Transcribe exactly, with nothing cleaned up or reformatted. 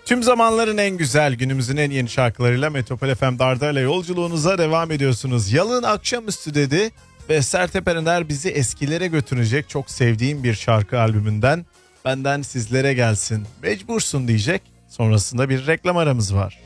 Tüm zamanların en güzel, günümüzün en yeni şarkılarıyla Metropol F M Darda yolculuğunuza devam ediyorsunuz. Yalın akşamüstü dedi ve Sertab Erener bizi eskilere götürecek. Çok sevdiğim bir şarkı albümünden Benden Sizlere Gelsin, Mecbursun diyecek. Sonrasında bir reklam aramız var.